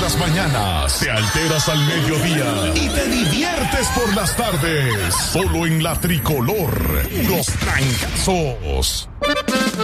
las mañanas, te alteras al mediodía y te diviertes por las tardes. Solo en la Tricolor, los trancazos.